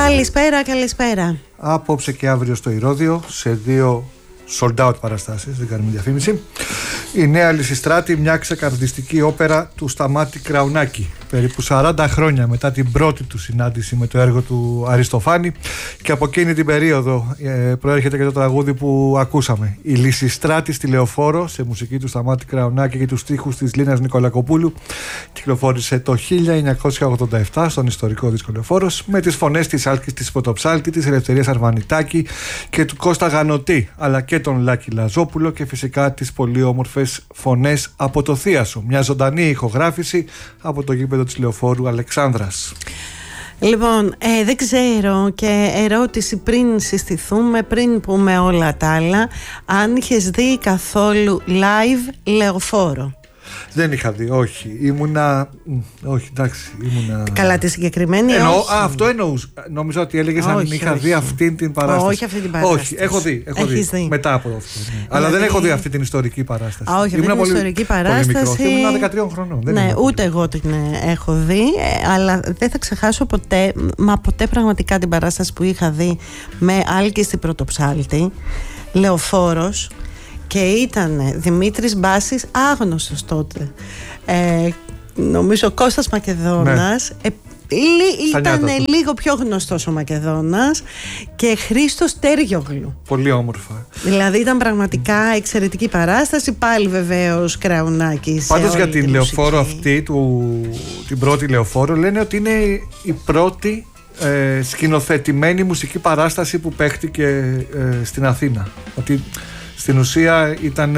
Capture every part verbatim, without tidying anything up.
Καλησπέρα, καλησπέρα. Απόψε και αύριο στο Ηρώδειο, σε δύο sold out παραστάσεις, δεν κάνουμε διαφήμιση. Η Νέα Λυσιστράτη, μια ξεκαρδιστική όπερα του Σταμάτη Κραουνάκη. Περίπου σαράντα χρόνια μετά την πρώτη του συνάντηση με το έργο του Αριστοφάνη, και από εκείνη την περίοδο ε, προέρχεται και το τραγούδι που ακούσαμε. Η Λυσιστράτη στη Λεωφόρο, σε μουσική του Σταμάτη Κραουνάκη και τους στίχους της Λίνας Νικολακοπούλου, κυκλοφόρησε το χίλια εννιακόσια ογδόντα επτά στον ιστορικό δίσκο Λεωφόρος, με τις φωνές της Άλκης της Πρωτοψάλτη, της Ελευθερίας Αρβανιτάκη και του Κώστα Γανωτή, αλλά και τον Λάκη Λαζόπουλο, και φυσικά τις πολύ όμορφες φωνές από το Θεία Σου. Μια ζωντανή ηχογράφηση από το γήπεδο της Λεωφόρου Αλεξάνδρας. Λοιπόν, ε, δεν ξέρω, και ερώτηση πριν συστηθούμε, πριν πούμε όλα τα άλλα, αν είχες δει καθόλου live Λεωφόρο? Δεν είχα δει, όχι. Ήμουνα. Όχι, εντάξει. Ήμουνα... Καλά, τη συγκεκριμένη. Εννοώ, όχι. Α, αυτό εννοούσα. Νομίζω ότι έλεγες αν είχα όχι. δει αυτή την παράσταση. Όχι, αυτή την παράσταση. Όχι, έχω δει. Έχω δει. δει. Μετά από αυτό. Ναι. Αλλά δεν έχω δει αυτή την ιστορική παράσταση. Α, όχι, αυτή την πολύ, ιστορική παράσταση. Πολύ ήμουν δεκατρία χρονών. Δεν ναι, ούτε εγώ την έχω δει. Αλλά δεν θα ξεχάσω ποτέ, μα ποτέ πραγματικά την παράσταση που είχα δει με Άλκη στην Πρωτοψάλτη, Λεωφόρος. Και ήταν Δημήτρης Μπάσης, άγνωστος τότε, ε, νομίζω Κώστας Μακεδόνας, ναι. ε, λί, ήταν λίγο πιο γνωστός ο Μακεδόνας, και Χρήστος Τέριογλου. Πολύ όμορφα. Δηλαδή ήταν πραγματικά εξαιρετική παράσταση. Πάλι βεβαίως Κραουνάκης. Πάντως για την Λεωφόρο αυτή, του, την πρώτη Λεωφόρο, λένε ότι είναι η πρώτη ε, σκηνοθετημένη μουσική παράσταση που παίχτηκε ε, στην Αθήνα. Ότι στην ουσία ήταν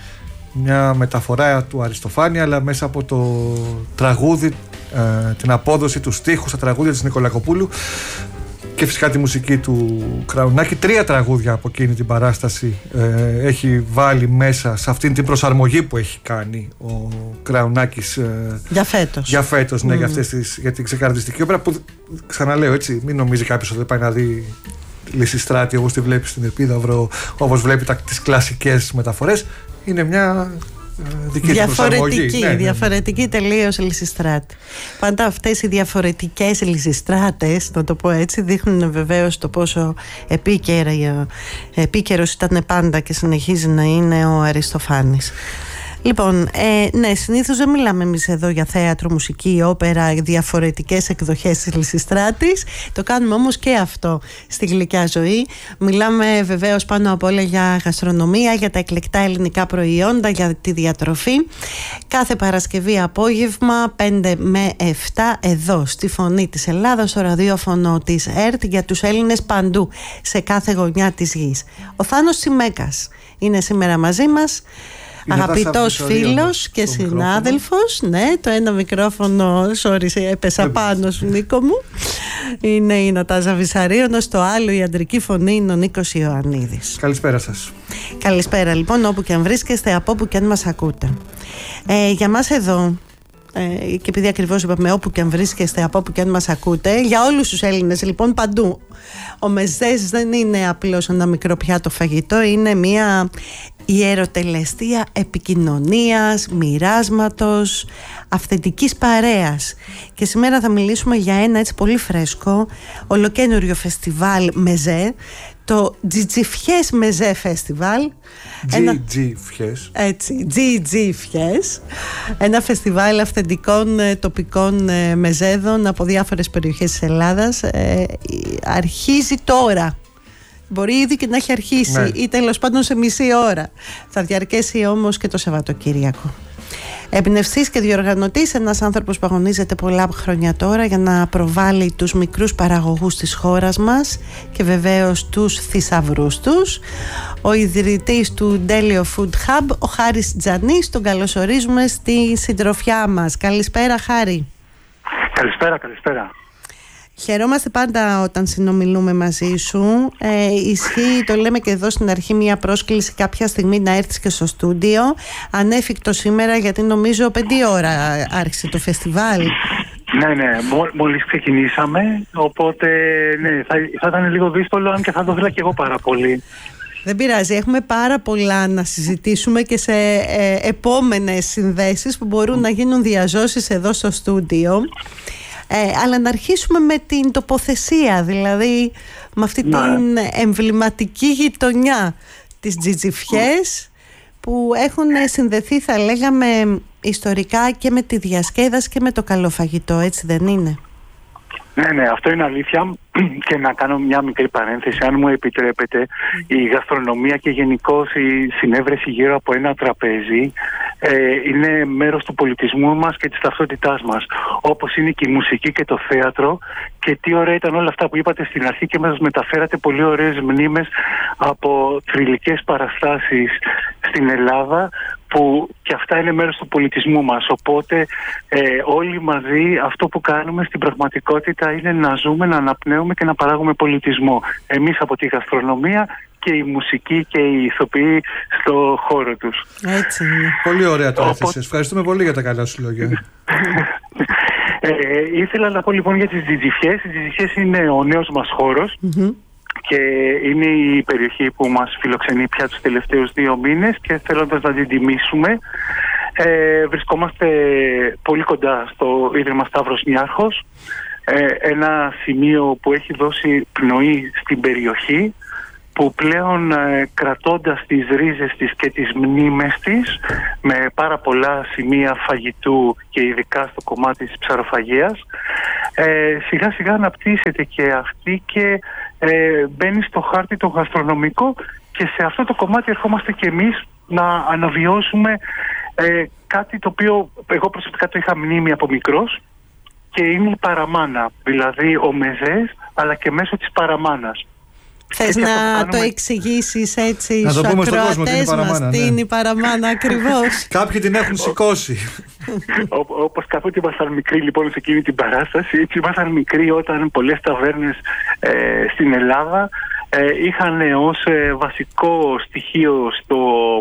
μια μεταφορά του Αριστοφάνη, αλλά μέσα από το τραγούδι, ε, την απόδοση του στίχου στα τραγούδια της Νικολακοπούλου και φυσικά τη μουσική του Κραουνάκη. Τρία τραγούδια από εκείνη την παράσταση ε, έχει βάλει μέσα σε αυτήν την προσαρμογή που έχει κάνει ο Κραουνάκης ε, για φέτος. Για φέτος, ναι, mm. για, αυτές τις, για την ξεκαρδιστική όπερα που, ξαναλέω έτσι, μην νομίζει κάποιος ότι δεν πάει να δει Λυσιστράτη όπως τη βλέπει στην Επίδαυρο, όπως βλέπει τα, τις κλασικές μεταφορές. Είναι μια ε, δική της προσαρμογή. Ναι, ναι, ναι. Διαφορετική τελείως Λυσιστράτη. Πάντα αυτές οι διαφορετικές Λυσιστράτες, να το πω έτσι, δείχνουν βεβαίως το πόσο επίκαιρο, επίκαιρος ήταν πάντα και συνεχίζει να είναι ο Αριστοφάνης. Λοιπόν, ε, ναι, συνήθως δεν μιλάμε εμείς εδώ για θέατρο, μουσική, όπερα, διαφορετικές εκδοχές της Λυσιστράτης. Το κάνουμε όμως και αυτό στη Γλυκιά Ζωή. Μιλάμε βεβαίως πάνω απ' όλα για γαστρονομία, για τα εκλεκτά ελληνικά προϊόντα, για τη διατροφή. Κάθε Παρασκευή απόγευμα πέντε με επτά εδώ στη Φωνή της Ελλάδας, στο ραδιόφωνο της ΕΡΤ, για τους Έλληνες παντού, σε κάθε γωνιά της γης. Ο Θάνος Τσιμέκας είναι σήμερα μαζί μας. Αγαπητός φίλος και συνάδελφος. Ναι, το ένα μικρόφωνο, sorry, έπεσα πάνω σου, Νίκο μου. Είναι η Νατάζα Βυσαρίωνος, το άλλο η αντρική φωνή είναι ο Νίκος Ιωαννίδης. Καλησπέρα σας. Καλησπέρα λοιπόν, όπου και αν βρίσκεστε, από όπου και αν μας ακούτε. ε, Για μας εδώ, Ε, και επειδή ακριβώς είπαμε όπου και αν βρίσκεστε, από όπου και αν μας ακούτε, για όλους τους Έλληνες λοιπόν παντού, ο μεζές δεν είναι απλώς ένα μικρό πιάτο φαγητό, είναι μια ιεροτελεστία επικοινωνίας, μοιράσματος, αυθεντικής παρέας. Και σήμερα θα μιλήσουμε για ένα έτσι πολύ φρέσκο ολοκαίνουριο φεστιβάλ μεζέ, το Τζιτζιφιές Μεζέ Φεστιβάλ. Τζιτζιφιές. Έτσι, Τζιτζιφιές. Ένα φεστιβάλ αυθεντικών τοπικών μεζέδων από διάφορες περιοχές της Ελλάδας. Ε, αρχίζει τώρα. Μπορεί ήδη και να έχει αρχίσει, ναι, ή τέλος πάντων σε μισή ώρα. Θα διαρκέσει όμως και το Σαββατοκύριακο. Εμπνευστής και διοργανωτής, ένας άνθρωπος που αγωνίζεται πολλά χρόνια τώρα για να προβάλλει τους μικρούς παραγωγούς της χώρας μας και βεβαίως τους θησαυρούς τους. Ο ιδρυτής του Ντέλιο Food Hub, ο Χάρης Τζανής, τον καλωσορίζουμε στη συντροφιά μας. Καλησπέρα, Χάρη. Καλησπέρα, καλησπέρα. Χαιρόμαστε πάντα όταν συνομιλούμε μαζί σου. Ε, ισχύει, το λέμε και εδώ στην αρχή, μια πρόσκληση κάποια στιγμή να έρθεις και στο στούντιο. Ανέφικτο σήμερα, γιατί νομίζω πέντε ώρα άρχισε το φεστιβάλ. Ναι, ναι, μόλις ξεκινήσαμε, οπότε ναι, θα, θα ήταν λίγο δύσκολο, αν και θα το ήθελα και εγώ πάρα πολύ. Δεν πειράζει, έχουμε πάρα πολλά να συζητήσουμε και σε ε, επόμενες συνδέσεις που μπορούν να γίνουν διαζώσεις εδώ στο στούντιο. ε, αλλά να αρχίσουμε με την τοποθεσία, δηλαδή με αυτή ναι. την εμβληματική γειτονιά, τις Τζιτζιφιές που έχουν συνδεθεί, θα λέγαμε, ιστορικά και με τη διασκέδαση και με το καλό φαγητό, έτσι δεν είναι? Ναι, ναι, αυτό είναι αλήθεια. Και να κάνω μια μικρή παρένθεση, αν μου επιτρέπετε. Η γαστρονομία και γενικώς η συνέβρεση γύρω από ένα τραπέζι ε, είναι μέρος του πολιτισμού μας και της ταυτότητάς μας. Όπως είναι και η μουσική και το θέατρο. Και τι ωραία ήταν όλα αυτά που είπατε στην αρχή και μας μεταφέρατε πολύ ωραίες μνήμες από θρυλικές παραστάσεις στην Ελλάδα, που και αυτά είναι μέρος του πολιτισμού μας. Οπότε ε, όλοι μαζί αυτό που κάνουμε στην πραγματικότητα είναι να ζούμε, να αναπνέουμε και να παράγουμε πολιτισμό. Εμείς από τη γαστρονομία και η μουσική και οι ηθοποιοί στο χώρο τους. Έτσι είναι. Πολύ ωραία το έθεσες. Οπότε... Ευχαριστούμε πολύ για τα καλά σου λόγια. ε, ήθελα να πω λοιπόν για τις Τζιτζιφιές. Οι Τζιτζιφιές είναι ο νέος μας χώρος. Mm-hmm. Και είναι η περιοχή που μας φιλοξενεί πια τους τελευταίους δύο μήνες και θέλοντας να την τιμήσουμε ε, βρισκόμαστε πολύ κοντά στο Ίδρυμα Σταύρος Νιάρχος, ε, ένα σημείο που έχει δώσει πνοή στην περιοχή, που πλέον ε, κρατώντας τις ρίζες της και τις μνήμες της με πάρα πολλά σημεία φαγητού και ειδικά στο κομμάτι της ψαροφαγίας, ε, σιγά σιγά αναπτύσσεται και αυτή και ε, μπαίνει στο χάρτη το γαστρονομικό, και σε αυτό το κομμάτι ερχόμαστε και εμείς να αναβιώσουμε ε, κάτι το οποίο εγώ προσωπικά το είχα μνήμη από μικρός, και είναι η παραμάνα, δηλαδή ο μεζές αλλά και μέσω της παραμάνας. Θες να κάνουμε... το εξηγήσεις έτσι να στους ακροατές μας ναι. τι είναι η παραμάνα ακριβώς? Κάποιοι την έχουν σηκώσει. Όπως κάποτε ήμασταν μικροί λοιπόν σε εκείνη την παράσταση, έτσι ήμασταν μικροί όταν πολλές ταβέρνες ε, στην Ελλάδα ε, είχαν ως ε, βασικό στοιχείο στο,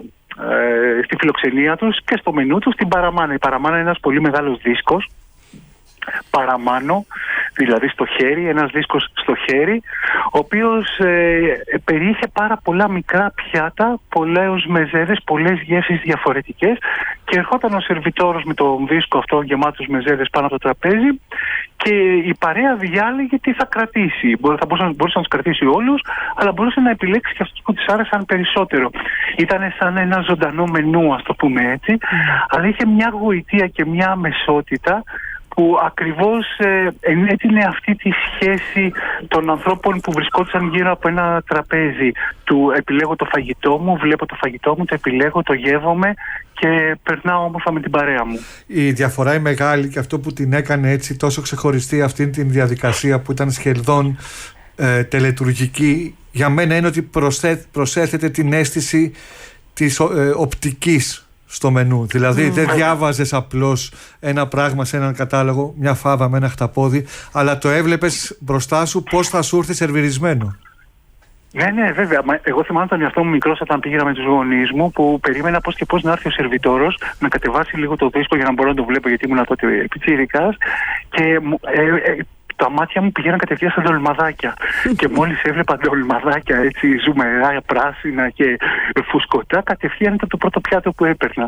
ε, στη φιλοξενία τους και στο μενού τους την παραμάνα. Η παραμάνα είναι ένας πολύ μεγάλος δίσκος, παραμάνο, δηλαδή στο χέρι, ένας δίσκος στο χέρι, ο οποίος ε, περιείχε πάρα πολλά μικρά πιάτα, πολλές μεζέδες, πολλές γεύσεις διαφορετικές, και ερχόταν ο σερβιτόρος με τον δίσκο αυτό γεμάτος μεζέδες πάνω από το τραπέζι και η παρέα διάλεγε τι θα κρατήσει. Θα μπορούσε, μπορούσε να τους κρατήσει όλους, αλλά μπορούσε να επιλέξει και αυτούς που της άρεσαν περισσότερο. Ήταν σαν ένα ζωντανό μενού, ας το πούμε έτσι, mm. αλλά είχε μια γοητεία και μια αμεσότητα που ακριβώς ε, ενέτεινε αυτή τη σχέση των ανθρώπων που βρισκόντουσαν γύρω από ένα τραπέζι. Του επιλέγω το φαγητό μου, βλέπω το φαγητό μου, το επιλέγω, το γεύομαι και περνάω όμορφα με την παρέα μου. Η διαφορά είναι μεγάλη, και αυτό που την έκανε έτσι τόσο ξεχωριστή αυτήν την διαδικασία που ήταν σχεδόν ε, τελετουργική, για μένα είναι ότι προσθέ, προσέθεται την αίσθηση της ε, οπτικής στο μενού. Δηλαδή mm. δεν διάβαζες απλώς ένα πράγμα σε έναν κατάλογο, μια φάβα με ένα χταπόδι, αλλά το έβλεπες μπροστά σου πώς θα σου έρθει σερβιρισμένο. Ναι, ναι, βέβαια. Εγώ θυμάμαι τον εαυτό μου μικρός όταν πήγαινα με τους γονείς μου, που περίμενα πώς και πώς να έρθει ο σερβιτόρος να κατεβάσει λίγο το δίσκο για να μπορώ να το βλέπω, γιατί ήμουν τότε πιτσιρικάς, και ε, ε, τα μάτια μου πηγαίναν κατευθείαν στα ντολμαδάκια. Και μόλις έβλεπα ντολμαδάκια έτσι ζουμερά, πράσινα και φουσκωτά, κατευθείαν ήταν το πρώτο πιάτο που έπαιρνα.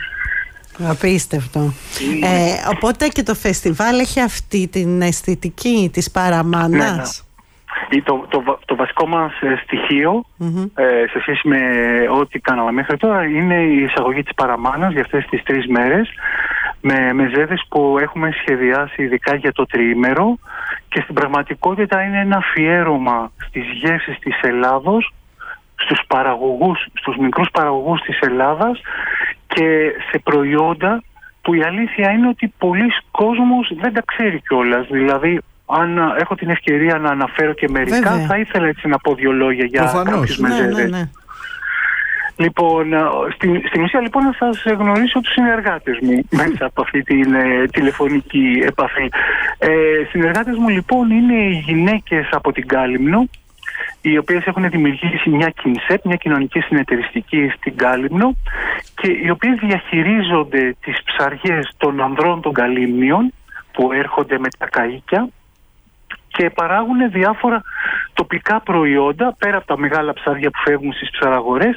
Απίστευτο. Mm. Ε, οπότε και το φεστιβάλ έχει αυτή την αισθητική της παραμάνας. Ναι, ναι. Το, το, το βασικό μας στοιχείο mm-hmm. ε, σε σχέση με ό,τι κάναμε μέχρι τώρα είναι η εισαγωγή της παραμάνας για αυτές τις τρεις μέρες, με μεζέδες που έχουμε σχεδιάσει ειδικά για το τριήμερο, και στην πραγματικότητα είναι ένα αφιέρωμα στις γεύσεις της Ελλάδος, στους παραγωγούς, στους μικρούς παραγωγούς της Ελλάδας και σε προϊόντα που η αλήθεια είναι ότι πολλοί κόσμος δεν τα ξέρει κιόλας. Δηλαδή, αν έχω την ευκαιρία να αναφέρω και μερικά, βέβαια, θα ήθελα έτσι να πω δύο λόγια για κάποιους μεζέδες. Ναι, ναι, ναι. Λοιπόν, στην, στην ουσία λοιπόν να σας γνωρίσω τους συνεργάτες μου μέσα από αυτή την ε, τηλεφωνική επαφή. Ε, συνεργάτες μου λοιπόν είναι οι γυναίκες από την Κάλυμνο, οι οποίες έχουν δημιουργήσει μια κινσέπ, μια κοινωνική συνεταιριστική στην Κάλυμνο, και οι οποίες διαχειρίζονται τις ψαριές των ανδρών των Καλύμνιων που έρχονται με τα καΐκια και παράγουν διάφορα τοπικά προϊόντα πέρα από τα μεγάλα ψάρια που φεύγουν στις ψαραγορές.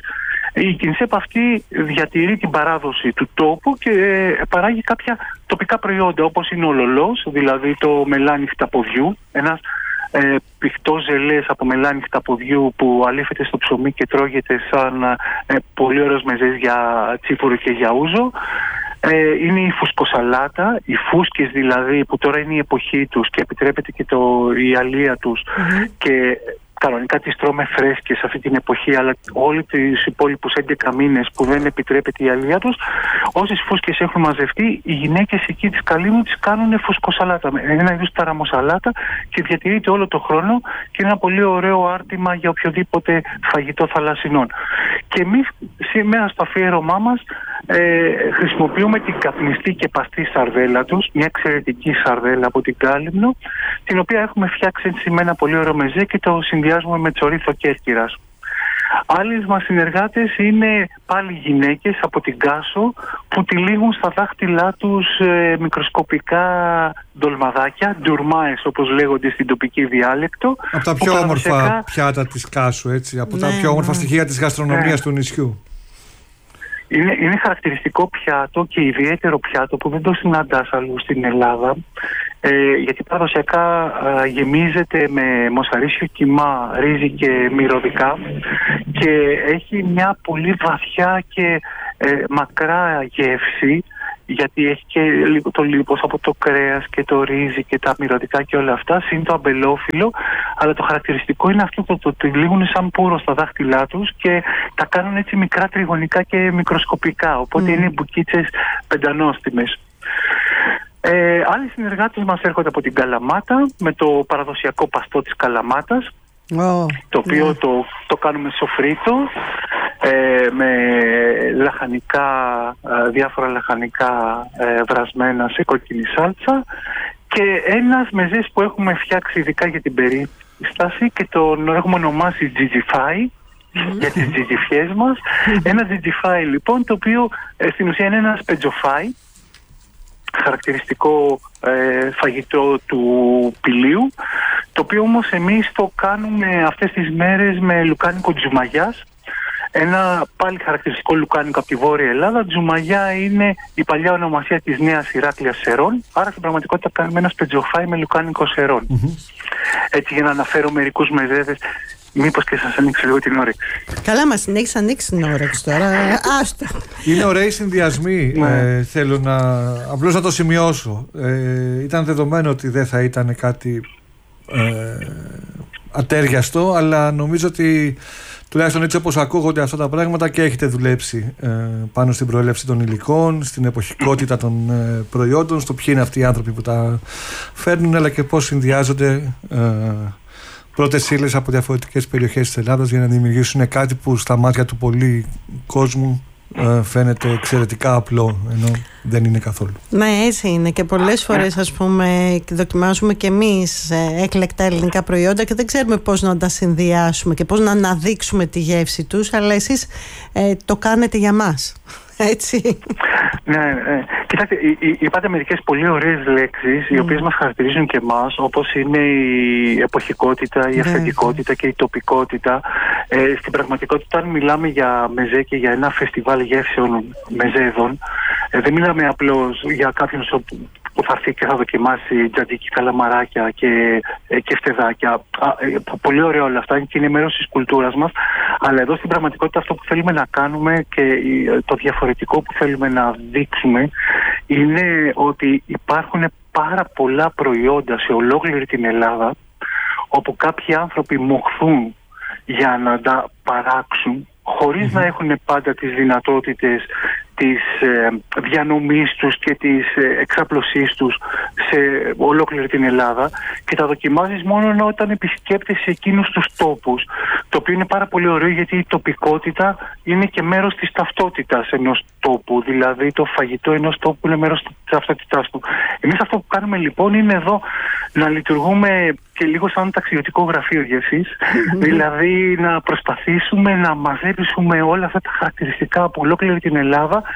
Η Κινσέπ αυτή διατηρεί την παράδοση του τόπου και παράγει κάποια τοπικά προϊόντα, όπως είναι ο λολός, δηλαδή το μελάνι χταποδιού, ένας ε, πηχτός ζελές από μελάνι χταποδιού που αλήφεται στο ψωμί και τρώγεται σαν ε, πολύ ωραίος μεζές για τσίφουρο και για ούζο. Ε, είναι η φουσκοσαλάτα, οι φούσκες δηλαδή που τώρα είναι η εποχή τους και επιτρέπεται και το, η αλεία τους mm-hmm. και κανονικά τις τρώμε φρέσκες αυτή την εποχή, αλλά όλοι τους υπόλοιπους έντεκα μήνες που δεν επιτρέπεται η αλεία τους, όσες φούσκες έχουν μαζευτεί, οι γυναίκες εκεί της Καλύμνου τις κάνουν φουσκοσαλάτα, ένα είδους ταραμοσαλάτα και διατηρείται όλο το χρόνο και είναι ένα πολύ ωραίο άρτημα για οποιοδήποτε φαγητό θαλασσινών. Και εμείς σήμερα στο αφιέρωμά μας ε, χρησιμοποιούμε την καπνιστή και παστή σαρδέλα τους, μια εξαιρετική σαρδέλα από την Κάλυμνο, την οποία έχουμε φτιάξει έτσι με ένα πολύ ωραίο μεζέ και το συνδυάζουμε με τσορίθο Κέρκυρας. Άλλοι μας συνεργάτες είναι πάλι γυναίκες από την Κάσο που τυλίγουν στα δάχτυλά τους ε, μικροσκοπικά ντολμαδάκια, ντουρμάες όπως λέγονται στην τοπική διάλεκτο. Από τα πιο όμορφα παραδοσιακά... πιάτα της Κάσου, έτσι, από ναι, τα πιο όμορφα ναι. στοιχεία της γαστρονομίας ναι. του νησιού. Είναι, είναι χαρακτηριστικό πιάτο και ιδιαίτερο πιάτο που δεν το συναντάς αλλού στην Ελλάδα, ε, γιατί παραδοσιακά ε, γεμίζεται με μοσαρίσιο κιμά, ρύζι και μυρωδικά και έχει μια πολύ βαθιά και ε, μακρά γεύση, γιατί έχει και λίγο το λίπος από το κρέας και το ρύζι και τα μυρωδικά και όλα αυτά, συν το αμπελόφυλλο, αλλά το χαρακτηριστικό είναι αυτό το το τυλίγουν σαν πουρο στα δάχτυλά τους και τα κάνουν έτσι μικρά τριγωνικά και μικροσκοπικά, οπότε mm. είναι μπουκίτσες πεντανόστιμες. Ε, άλλοι συνεργάτες μας έρχονται από την Καλαμάτα με το παραδοσιακό παστό της Καλαμάτας, oh, το οποίο yeah. το, το κάνουμε σοφρίτο ε, με λαχανικά, ε, διάφορα λαχανικά ε, βρασμένα σε κόκκινη σάλτσα και ένας μεζές που έχουμε φτιάξει ειδικά για την περίσταση και τον έχουμε ονομάσει Τζιτζιφάι mm-hmm. για τις τζιτζιφιές μας. Ένα Τζιτζιφάι λοιπόν, το οποίο ε, στην ουσία είναι ένα σπετζοφάι, χαρακτηριστικό ε, φαγητό του πηλίου, το οποίο όμως εμείς το κάνουμε αυτές τις μέρες με λουκάνικο τζουμαγιάς, ένα πάλι χαρακτηριστικό λουκάνικο από τη Βόρεια Ελλάδα. Τζουμαγιά είναι η παλιά ονομασία της Νέας Ηράκλειας Σερών, άρα στην πραγματικότητα κάνουμε ένα σπετζοφάι με λουκάνικο Σερών. Mm-hmm. Έτσι, για να αναφέρω μερικούς μεζέδες, μήπως και σας ανοίξει λίγο την όρεξη. Καλά, μας συνέχισε ανοίξει την όρεξη τώρα. Άστα. Είναι ωραίοι συνδυασμοί. ε, θέλω να απλώς να το σημειώσω. Ε, ήταν δεδομένο ότι δεν θα ήταν κάτι ε, ατέριαστο, αλλά νομίζω ότι τουλάχιστον έτσι όπως ακούγονται αυτά τα πράγματα και έχετε δουλέψει ε, πάνω στην προέλευση των υλικών, στην εποχικότητα των ε, προϊόντων, στο ποιοι είναι αυτοί οι άνθρωποι που τα φέρνουν, αλλά και πώς συνδυάζονται ε, πρώτες ύλες από διαφορετικές περιοχές της Ελλάδας για να δημιουργήσουν κάτι που στα μάτια του πολλοί κόσμου ε, φαίνεται εξαιρετικά απλό, ενώ δεν είναι καθόλου. Ναι, έτσι είναι και πολλές φορές ας πούμε δοκιμάζουμε και εμείς ε, έκλεκτα ελληνικά προϊόντα και δεν ξέρουμε πώς να τα συνδυάσουμε και πώς να αναδείξουμε τη γεύση τους, αλλά εσείς ε, το κάνετε για μας. Έτσι. Ναι, ναι. Κοιτάξτε, είπατε μερικές πολύ ωραίες λέξεις οι οποίες mm. μας χαρακτηρίζουν και εμάς, όπως είναι η εποχικότητα, η αυθεντικότητα και η τοπικότητα. Ε, στην πραγματικότητα, αν μιλάμε για μεζέ και για ένα φεστιβάλ γεύσεων μεζέδων, ε, δεν μιλάμε απλώς για κάποιον που θα έρθει και θα δοκιμάσει τζατζίκι, καλαμαράκια και, ε, και φτεδάκια. Α, ε, πολύ ωραία όλα αυτά και είναι μέρος της κουλτούρας μας, αλλά εδώ στην πραγματικότητα αυτό που θέλουμε να κάνουμε και το διαφορετικό που θέλουμε να δείξουμε είναι ότι υπάρχουν πάρα πολλά προϊόντα σε ολόκληρη την Ελλάδα όπου κάποιοι άνθρωποι μοχθούν για να τα παράξουν χωρίς mm-hmm. να έχουν πάντα τις δυνατότητες της ε, διανομής τους και της ε, εξάπλωσής τους σε ολόκληρη την Ελλάδα και τα δοκιμάζεις μόνο όταν επισκέπτεσαι εκείνους τους τόπους, το οποίο είναι πάρα πολύ ωραίο γιατί η τοπικότητα είναι και μέρος της ταυτότητας ενός τόπου, δηλαδή το φαγητό ενός τόπου είναι μέρος της ταυτότητάς του. Εμείς αυτό που κάνουμε λοιπόν είναι εδώ να λειτουργούμε και λίγο σαν ταξιδιωτικό γραφείο γεύσης, δηλαδή να προσπαθήσουμε να μαζέψουμε όλα αυτά τα χαρακτηριστικά από ολόκληρη την Ελλάδα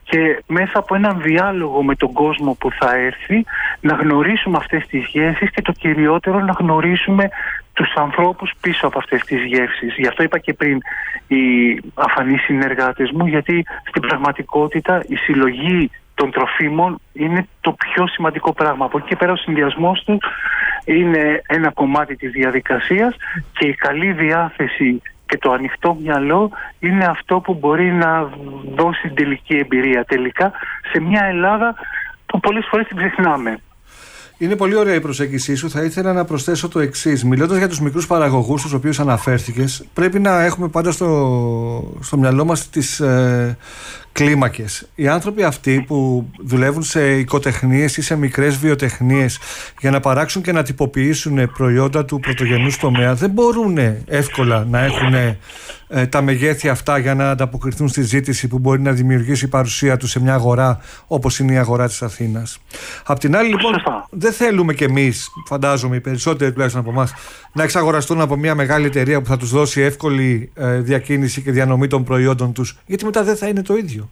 και μέσα από έναν διάλογο με τον κόσμο που θα έρθει να γνωρίσουμε αυτές τις γεύσεις και το κυριότερο να γνωρίσουμε τους ανθρώπους πίσω από αυτές τις γεύσεις. Γι' αυτό είπα και πριν οι αφανείς συνεργάτες μου, γιατί στην πραγματικότητα η συλλογή των τροφίμων είναι το πιο σημαντικό πράγμα. Από εκεί και πέρα ο συνδυασμός του είναι ένα κομμάτι της διαδικασίας και η καλή διάθεση και το ανοιχτό μυαλό είναι αυτό που μπορεί να δώσει την τελική εμπειρία τελικά σε μια Ελλάδα που πολλές φορές την ξεχνάμε. Είναι πολύ ωραία η προσέγγιση σου. Θα ήθελα να προσθέσω το εξής. Μιλώντας για τους μικρούς παραγωγούς, τους οποίους αναφέρθηκες, πρέπει να έχουμε πάντα στο, στο μυαλό μας τις ε, κλίμακες. Οι άνθρωποι αυτοί που δουλεύουν σε οικοτεχνίες ή σε μικρές βιοτεχνίες για να παράξουν και να τυποποιήσουν προϊόντα του πρωτογενούς τομέα δεν μπορούν εύκολα να έχουν ε, τα μεγέθη αυτά για να ανταποκριθούν στη ζήτηση που μπορεί να δημιουργήσει η παρουσία τους σε μια αγορά όπως είναι η αγορά της Αθήνας. Απ' την άλλη, λοιπόν, δεν θέλουμε κι εμείς, φαντάζομαι οι περισσότεροι τουλάχιστον από εμάς, να εξαγοραστούν από μια μεγάλη εταιρεία που θα τους δώσει εύκολη ε, διακίνηση και διανομή των προϊόντων τους, γιατί μετά δεν θα είναι το ίδιο.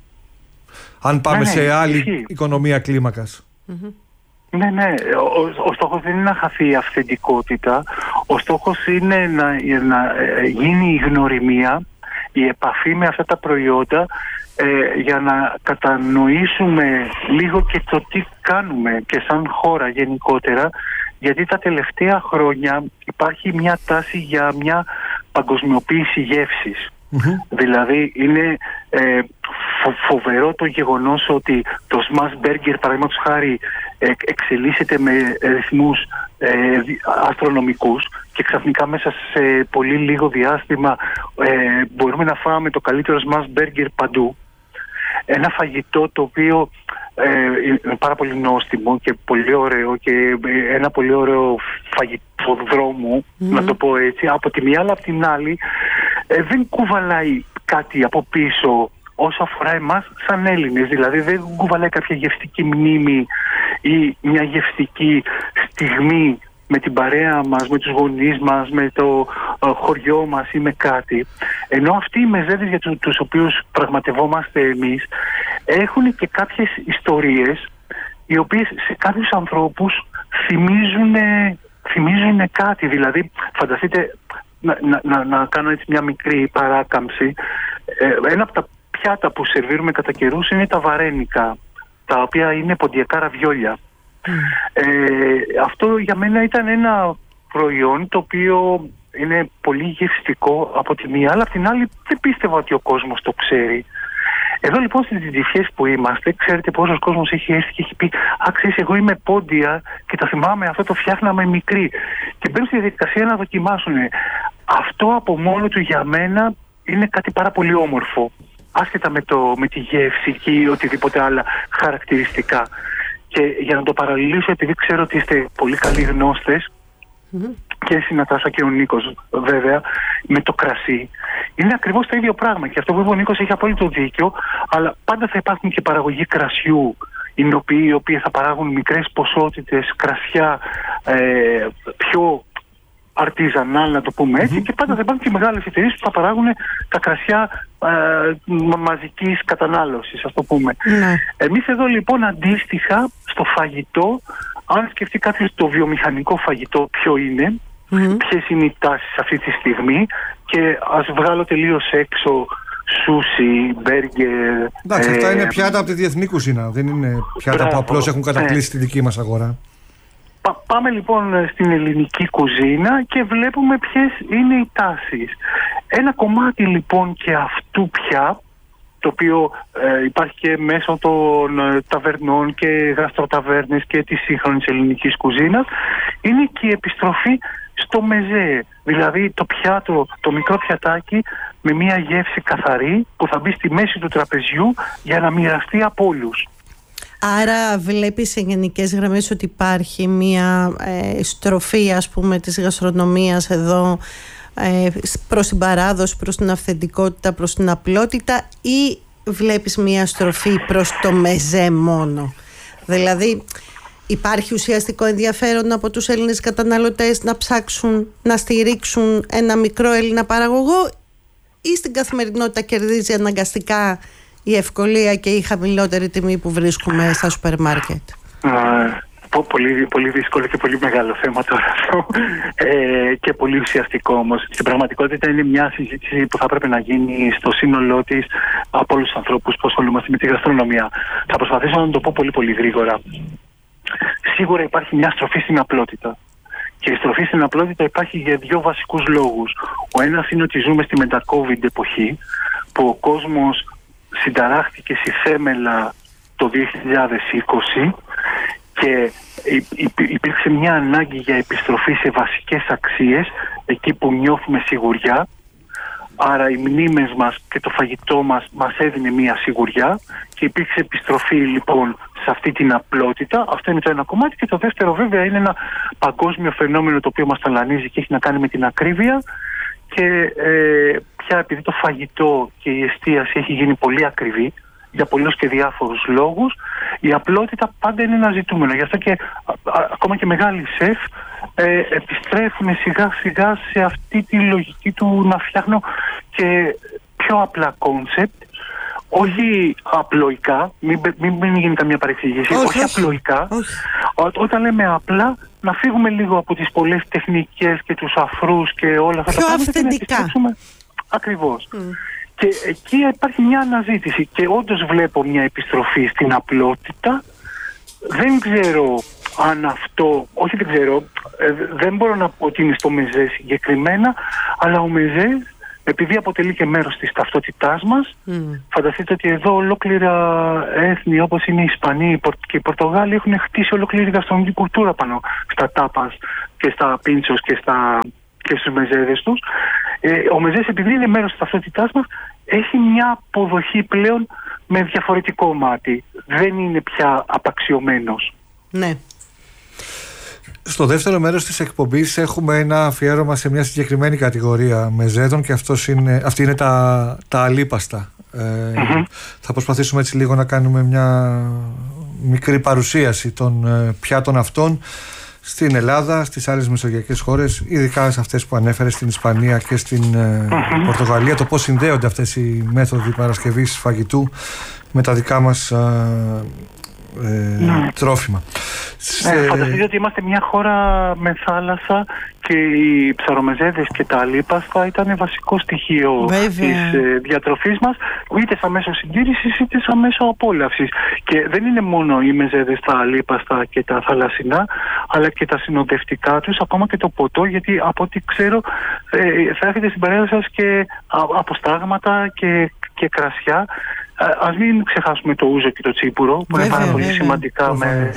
Αν πάμε ναι, σε ναι, άλλη ισχύει. Οικονομία κλίμακας. Mm-hmm. Ναι, ναι. Ο, ο στόχος δεν είναι να χαθεί η αυθεντικότητα. Ο στόχος είναι να, να γίνει η γνωριμία, η επαφή με αυτά τα προϊόντα ε, για να κατανοήσουμε λίγο και το τι κάνουμε και σαν χώρα γενικότερα, γιατί τα τελευταία χρόνια υπάρχει μια τάση για μια παγκοσμιοποίηση γεύσης. Mm-hmm. Δηλαδή είναι ε, φο, φοβερό το γεγονός ότι το smash burger, παραδείγματος χάρη, ε, εξελίσσεται με ρυθμούς ε, αστρονομικούς και ξαφνικά μέσα σε πολύ λίγο διάστημα ε, μπορούμε να φάμε το καλύτερο smash burger παντού. Ένα φαγητό το οποίο ε, είναι πάρα πολύ νόστιμο και πολύ ωραίο και ένα πολύ ωραίο φαγητό δρόμου, mm-hmm. να το πω έτσι. Από τη μία, αλλά από την άλλη ε, δεν κουβαλάει κάτι από πίσω όσο αφορά εμάς σαν Έλληνες. Δηλαδή δεν κουβαλάει κάποια γευστική μνήμη ή μια γευστική στιγμή με την παρέα μας, με τους γονείς μας, με το uh, χωριό μας ή με κάτι. Ενώ αυτοί οι μεζέδες για τους, τους οποίους πραγματευόμαστε εμείς έχουν και κάποιες ιστορίες οι οποίες σε κάποιους ανθρώπους θυμίζουν, θυμίζουν κάτι. Δηλαδή φανταστείτε, να, να, να, να κάνω έτσι μια μικρή παράκαμψη, ε, ένα από τα πιάτα που σερβίρουμε κατά καιρούς είναι τα βαρένικα, τα οποία είναι ποντιακά ραβιόλια. Mm. Ε, αυτό για μένα ήταν ένα προϊόν το οποίο είναι πολύ γευστικό από τη μία, αλλά από την άλλη δεν πίστευα ότι ο κόσμος το ξέρει. Εδώ λοιπόν στις διδυχές που είμαστε, ξέρετε πόσος κόσμος έχει έρθει και έχει πει «Α, ξέρεις, εγώ είμαι πόντια και τα θυμάμαι, αυτό το φτιάχναμε μικρή». Και μπαίνουν στη διαδικασία να δοκιμάσουν. Αυτό από μόνο του για μένα είναι κάτι πάρα πολύ όμορφο, άσχετα με, το, με τη γεύση και οτιδήποτε άλλα χαρακτηριστικά. Και για να το παραλληλήσω, επειδή ξέρω ότι είστε πολύ καλοί γνώστες, mm-hmm. και εσύ Νατάσα και ο Νίκος βέβαια, με το κρασί, είναι ακριβώς το ίδιο πράγμα. Και αυτό που είπε ο Νίκος έχει απόλυτο δίκιο, αλλά πάντα θα υπάρχουν και παραγωγοί κρασιού, οι οποίοι, οι οποίοι θα παράγουν μικρές ποσότητες κρασιά, ε, πιο αρτιζανάλ, να το πούμε έτσι, mm-hmm. και πάντα θα υπάρχουν και μεγάλες εταιρείες που θα παράγουν τα κρασιά ε, μαζικής κατανάλωσης, ας το πούμε. Mm-hmm. Εμείς εδώ λοιπόν αντίστοιχα στο φαγητό, αν σκεφτεί κάποιος το βιομηχανικό φαγητό ποιο είναι, mm-hmm. ποιες είναι οι τάσεις αυτή τη στιγμή, και ας βγάλω τελείως έξω σούσι, μπέργκερ. Εντάξει, ε, αυτά είναι πιάτα από τη διεθνή κουζίνα, δεν είναι πιάτα μπράβο, που απλώς έχουν κατακλείσει ε, τη δική μας αγορά. Πάμε λοιπόν στην ελληνική κουζίνα και βλέπουμε ποιες είναι οι τάσεις. Ένα κομμάτι λοιπόν και αυτού πια, το οποίο ε, υπάρχει και μέσω των ε, ταβερνών και γαστροταβέρνες και της σύγχρονης ελληνικής κουζίνας, είναι και η επιστροφή στο μεζέ. Δηλαδή το πιάτο, το μικρό πιατάκι με μια γεύση καθαρή που θα μπει στη μέση του τραπεζιού για να μοιραστεί από όλους. Άρα βλέπεις σε γενικές γραμμές ότι υπάρχει μια ε, στροφή, ας πούμε, της γαστρονομίας εδώ ε, προς την παράδοση, προς την αυθεντικότητα, προς την απλότητα, ή βλέπεις μια στροφή προς το μεζέ μόνο? Δηλαδή υπάρχει ουσιαστικό ενδιαφέρον από τους Έλληνες καταναλωτές να ψάξουν να στηρίξουν ένα μικρό Έλληνα παραγωγό, ή στην καθημερινότητα κερδίζει αναγκαστικά η ευκολία και η χαμηλότερη τιμή που βρίσκουμε στα σούπερ μάρκετ? Πολύ, πολύ δύσκολο και πολύ μεγάλο θέμα τώρα αυτό ε, και πολύ ουσιαστικό όμως. Στην πραγματικότητα είναι μια συζήτηση που θα πρέπει να γίνει στο σύνολό της από όλους τους ανθρώπους που ασχολούμαστε με τη γαστρονομία. Θα προσπαθήσω να το πω πολύ πολύ γρήγορα. Σίγουρα υπάρχει μια στροφή στην απλότητα. Και η στροφή στην απλότητα υπάρχει για δύο βασικούς λόγους. Ο ένας είναι ότι ζούμε στη μετα-COVID εποχή που ο κόσμος συνταράχθηκε στη θέμελα το δύο χιλιάδες είκοσι και υπήρξε μια ανάγκη για επιστροφή σε βασικές αξίες, εκεί που νιώθουμε σιγουριά. Άρα οι μνήμες μας και το φαγητό μας μας έδινε μια σιγουριά και υπήρξε επιστροφή λοιπόν σε αυτή την απλότητα. Αυτό είναι το ένα κομμάτι. Και το δεύτερο βέβαια είναι ένα παγκόσμιο φαινόμενο το οποίο μας ταλανίζει και έχει να κάνει με την ακρίβεια. Και ε, πια επειδή το φαγητό και η εστίαση έχει γίνει πολύ ακριβή για πολλούς και διάφορους λόγους, η απλότητα πάντα είναι ένα ζητούμενο. Γι' αυτό και α, α, ακόμα και μεγάλοι σεφ ε, επιστρέφουν σιγά σιγά σε αυτή τη λογική του να φτιάχνω και πιο απλά κόνσεπτ, όχι απλοϊκά, μην, μην, μην γίνει καμία παρεξήγηση, όχι, όχι απλοϊκά. Όχι. Ό, όταν λέμε απλά, να φύγουμε λίγο από τις πολλές τεχνικές και τους αφρούς και όλα αυτά πιο τα πράγματα. Πιο αυθεντικά. Ακριβώς. Mm. Και εκεί υπάρχει μια αναζήτηση και όντως βλέπω μια επιστροφή στην απλότητα. Δεν ξέρω αν αυτό, όχι δεν ξέρω, ε, δεν μπορώ να πω ότι είναι στο μεζέ συγκεκριμένα, αλλά ο μεζέ, επειδή αποτελεί και μέρος της ταυτότητάς μας, mm. φανταστείτε ότι εδώ ολόκληρα έθνη όπως είναι οι Ισπανοί και οι Πορτογάλοι έχουν χτίσει ολόκληρη γαστρονομική κουλτούρα πάνω στα τάπας και στα πίντσος και, στα, και στους μεζέδες τους. Ε, ο μεζές, επειδή είναι μέρος της ταυτότητάς μας, έχει μια αποδοχή πλέον με διαφορετικό μάτι. Δεν είναι πια απαξιωμένος. Ναι. Στο δεύτερο μέρος της εκπομπής έχουμε ένα αφιέρωμα σε μια συγκεκριμένη κατηγορία μεζέδων και αυτός είναι, αυτή είναι τα, τα αλίπαστα. Ε, mm-hmm. Θα προσπαθήσουμε έτσι λίγο να κάνουμε μια μικρή παρουσίαση των πιάτων αυτών στην Ελλάδα, στις άλλες μεσογειακές χώρες, ειδικά σε αυτές που ανέφερε, στην Ισπανία και στην mm-hmm. Πορτογαλία, το πώς συνδέονται αυτές οι μέθοδοι παρασκευής φαγητού με τα δικά μας ε, mm. τρόφιμα. Ναι, σε... Φανταστείτε ότι είμαστε μια χώρα με θάλασσα και οι ψαρομεζέδες και τα αλίπαστα ήταν βασικό στοιχείο Βέβαια. της ε, διατροφής μας, είτε σαν μέσο συντήρησης είτε σαν μέσο απόλαυσης. Και δεν είναι μόνο οι μεζέδες, τα αλίπαστα και τα θαλασσινά, αλλά και τα συνοδευτικά τους, ακόμα και το ποτό, γιατί από ό,τι ξέρω ε, θα έχετε στην παρέα σας και αποστάγματα και, και κρασιά. Ας μην ξεχάσουμε το ούζο και το τσίπουρο, που βέβαια, είναι πάρα πολύ βέβαια. σημαντικά με...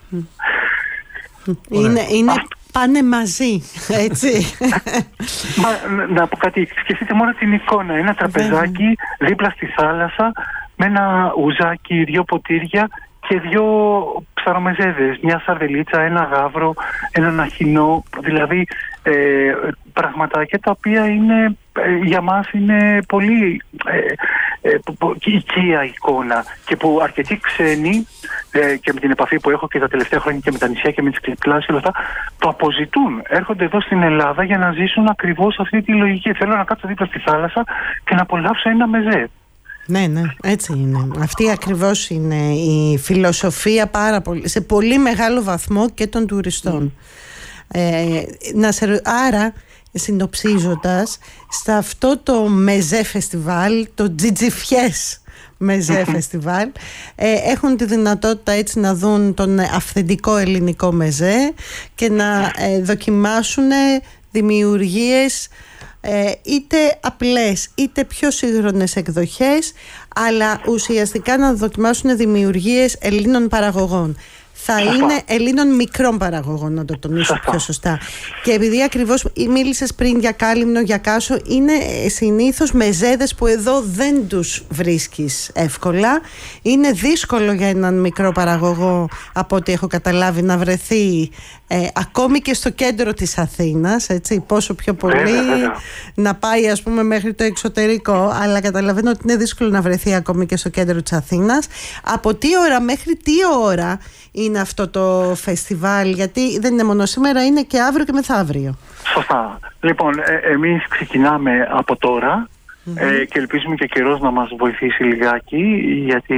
Είναι, είναι πάνε μαζί, έτσι. Μα, να πω κάτι, σκεφτείτε μόνο την εικόνα. Ένα τραπεζάκι βέβαια. δίπλα στη θάλασσα, με ένα ουζάκι, δύο ποτήρια και δύο ψαρομεζέδες, μια σαρδελίτσα, ένα γάβρο, έναν αχινό, δηλαδή ε, πραγματάκια τα οποία είναι, ε, για μας είναι πολύ ε, ε, οικία εικόνα και που αρκετοί ξένοι ε, και με την επαφή που έχω και τα τελευταία χρόνια και με τα νησιά και με τις κλάσεις και όλα αυτά, το αποζητούν. Έρχονται εδώ στην Ελλάδα για να ζήσουν ακριβώς αυτή τη λογική. Θέλω να κάτσω δίπλα στη θάλασσα και να απολαύσω ένα μεζέ. Ναι, ναι, έτσι είναι. Αυτή ακριβώς είναι η φιλοσοφία πάρα πολύ, σε πολύ μεγάλο βαθμό και των τουριστών. Mm. Ε, να σε, άρα, συνοψίζοντας, σε αυτό το μεζέ φεστιβάλ, το τζιτζιφιές μεζέ φεστιβάλ, ε, έχουν τη δυνατότητα έτσι να δουν τον αυθεντικό ελληνικό μεζέ και να ε, δοκιμάσουν δημιουργίες Ε, είτε απλές είτε πιο σύγχρονες εκδοχές, αλλά ουσιαστικά να δοκιμάσουν δημιουργίες Ελλήνων παραγωγών. Θα είναι Ελλήνων μικρών παραγωγών, να το τονίσω πιο σωστά. Και επειδή ακριβώς μίλησες πριν για κάλυμνο, για κάσο, είναι συνήθως μεζέδες που εδώ δεν τους βρίσκεις εύκολα. Είναι δύσκολο για έναν μικρό παραγωγό, από ό,τι έχω καταλάβει, να βρεθεί ε, ακόμη και στο κέντρο της Αθήνας, έτσι, πόσο πιο πολύ να πάει, ας πούμε, μέχρι το εξωτερικό. Αλλά καταλαβαίνω ότι είναι δύσκολο να βρεθεί ακόμη και στο κέντρο της Αθήνας. Από τι ώρα μέχρι τι ώρα είναι αυτό το φεστιβάλ, γιατί δεν είναι μόνο σήμερα, είναι και αύριο και μεθαύριο? Σωστά. Λοιπόν, ε, εμείς ξεκινάμε από τώρα Mm-hmm. Ε, και ελπίζουμε και ο καιρός να μας βοηθήσει λιγάκι, γιατί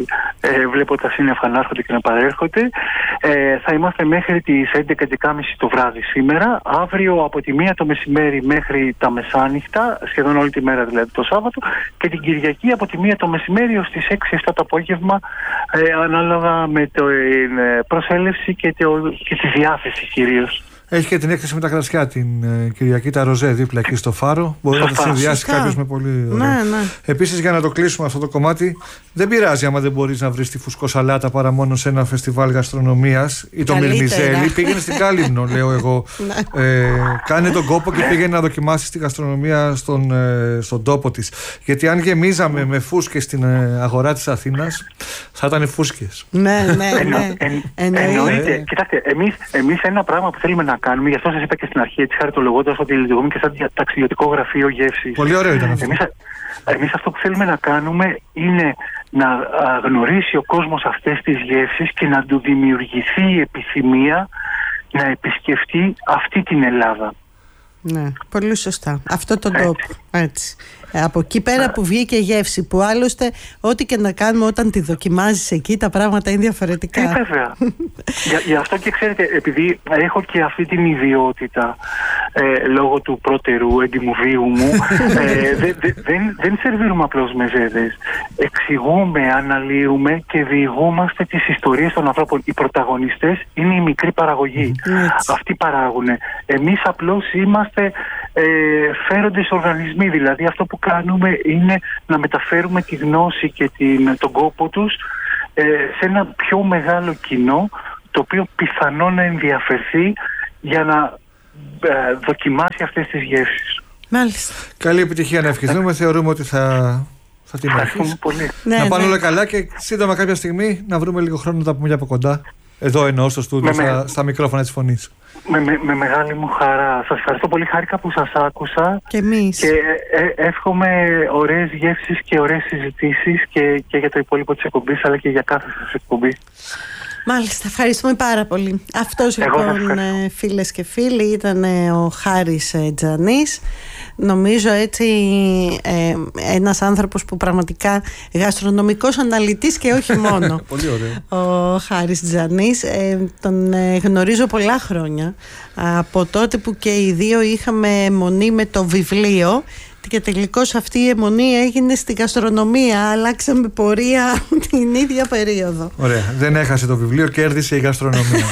ε, βλέπω τα σύννεφα να έρχονται και να παρέρχονται. Ε, θα είμαστε μέχρι τις έντεκα και τριάντα το βράδυ σήμερα. Αύριο από τη μία το μεσημέρι μέχρι τα μεσάνυχτα, σχεδόν όλη τη μέρα δηλαδή το Σάββατο, και την Κυριακή από τη μία το μεσημέρι ως τις έξι επτά το απόγευμα, ε, ανάλογα με την ε, προσέλευση και, το, και τη διάθεση κυρίως. Έχει και την έκθεση με τα κρασιά την ε, Κυριακή, τα ροζέ δίπλα εκεί στο Φάρο. Μπορεί να τα συνδυάσει κάποιο με πολύ ωραία. Ναι, ναι. Επίσης, για να το κλείσουμε αυτό το κομμάτι, δεν πειράζει άμα δεν μπορείς να βρεις τη φουσκοσαλάτα παρά μόνο σε ένα φεστιβάλ γαστρονομίας ή το μυρμιζέλι. Πήγαινε στην Κάλυμνο, λέω εγώ. ε, κάνε τον κόπο και πήγαινε να δοκιμάσεις τη γαστρονομία στον, ε, στον τόπο της. Γιατί αν γεμίζαμε με φούσκες στην ε, αγορά της Αθήνας, θα ήταν φούσκες. Ναι, ναι, ναι. Εννοείται. Κοιτάξτε, εμείς ένα πράγμα που θέλουμε να κάνουμε, γι' αυτό σας είπα και στην αρχή, έτσι χαριτολογώντας ότι λειτουργούμε και σαν ταξιδιωτικό γραφείο γεύσης. Πολύ ωραίο ήταν αυτό. Εμείς, εμείς αυτό που θέλουμε να κάνουμε είναι να γνωρίσει ο κόσμος αυτές τις γεύσεις και να του δημιουργηθεί η επιθυμία να επισκεφτεί αυτή την Ελλάδα. Ναι, πολύ σωστά. Αυτό τον τόπο. Έτσι. Από εκεί πέρα που βγήκε γεύση, που άλλωστε ό,τι και να κάνουμε όταν τη δοκιμάζεις εκεί, τα πράγματα είναι διαφορετικά. Ε, βέβαια. για, για αυτό και ξέρετε, επειδή έχω και αυτή την ιδιότητα ε, λόγω του πρώτερου έντιμου βίου μου, ε, δε, δε, δεν, δεν σερβίρουμε απλώς μεζέδες. Εξηγούμε, αναλύουμε και διηγούμαστε τις ιστορίες των ανθρώπων. Οι πρωταγωνιστές είναι η μικρή παραγωγή. Αυτοί παράγουν. Εμείς απλώς είμαστε ε, φέροντες οργανισμοί, δηλαδή αυτό που κάνουμε είναι να μεταφέρουμε τη γνώση και την, τον κόπο τους ε, σε ένα πιο μεγάλο κοινό, το οποίο πιθανόν να ενδιαφερθεί για να ε, δοκιμάσει αυτές τις γεύσεις. Μάλιστα. Καλή επιτυχία να ευχηθούμε. Θεωρούμε ότι θα, θα την ευχαριστούμε πολύ. Ναι, να πάνε ναι. όλα καλά και σύντομα κάποια στιγμή να βρούμε λίγο χρόνο να τα πούμε για από κοντά. Εδώ εννοώ στο στούντιο, στα, με... στα μικρόφωνα της φωνής. Με, με, με μεγάλη μου χαρά. Σας ευχαριστώ πολύ, χάρηκα που σας άκουσα. Και εμείς. Και ε, εύχομαι ωραίες γεύσεις και ωραίες συζητήσεις και, και για το υπόλοιπο της εκπομπής, αλλά και για κάθε σας εκπομπή. Μάλιστα, ευχαριστούμε πάρα πολύ. Αυτός λοιπόν, φίλες και φίλοι, ήταν ο Χάρης Τζανής. Νομίζω έτσι ε, ένας άνθρωπος που πραγματικά γαστρονομικός αναλυτής και όχι μόνο. Πολύ ωραίο. Ο Χάρης Τζανής, ε, τον ε, γνωρίζω πολλά χρόνια, από τότε που και οι δύο είχαμε αιμονή με το βιβλίο και τελικώς αυτή η αιμονή έγινε στη γαστρονομία. Αλλάξαμε πορεία την ίδια περίοδο. Ωραία, δεν έχασε το βιβλίο, κέρδισε η γαστρονομία.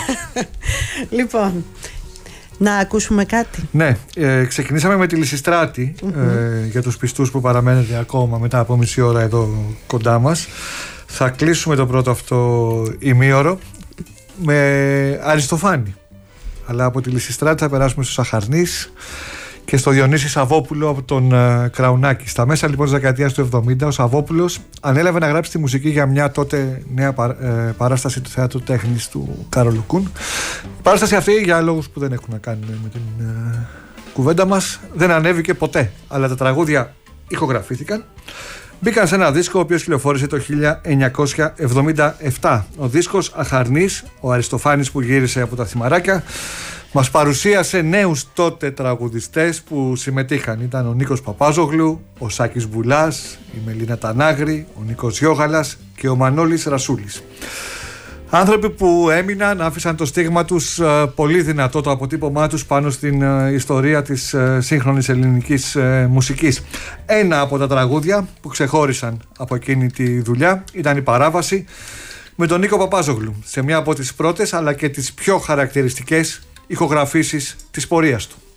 Λοιπόν, να ακούσουμε κάτι. Ναι, ε, ξεκινήσαμε με τη Λυσιστράτη, mm-hmm. ε, για τους πιστούς που παραμένετε ακόμα μετά από μισή ώρα εδώ κοντά μας. Θα κλείσουμε το πρώτο αυτό ημίωρο με Αριστοφάνη. Αλλά από τη Λυσιστράτη θα περάσουμε στο Σαχαρνής και στο Διονύση Σαββόπουλο από τον uh, Κραουνάκη. Στα μέσα λοιπόν της δεκαετίας του εβδομήντα ο Σαββόπουλος ανέλαβε να γράψει τη μουσική για μια τότε νέα παρά, ε, παράσταση του Θεάτρου Τέχνης του Κάρολου Κουν. Η παράσταση αυτή, για λόγους που δεν έχουν να κάνουν με την uh, κουβέντα μας, δεν ανέβηκε ποτέ, αλλά τα τραγούδια ηχογραφήθηκαν. Μπήκαν σε ένα δίσκο ο οποίος κυκλοφόρησε το χίλια εννιακόσια εβδομήντα επτά. Ο δίσκος Αχαρνής, ο Αριστοφάνης που γύρισε από τα Θυμαράκια, μας παρουσίασε νέους τότε τραγουδιστές που συμμετείχαν. Ήταν ο Νίκος Παπάζογλου, ο Σάκης Βουλάς, η Μελίνα Τανάγρη, ο Νίκος Γιώγαλας και ο Μανώλης Ρασούλης. Άνθρωποι που έμειναν, άφησαν το στίγμα τους πολύ δυνατό, το αποτύπωμά τους πάνω στην ιστορία της σύγχρονης ελληνικής μουσικής. Ένα από τα τραγούδια που ξεχώρισαν από εκείνη τη δουλειά ήταν η Παράβαση με τον Νίκο Παπάζογλου, σε μια από τις πρώτες αλλά και τις πιο χαρακτηριστικές ηχογραφήσεις της πορείας του.